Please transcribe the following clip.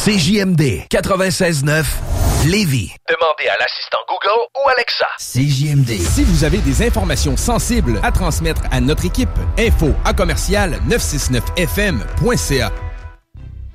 CJMD 96.9 Lévis. Demandez à l'assistant Google ou Alexa. CJMD. Si vous avez des informations sensibles à transmettre à notre équipe, info@969fm.ca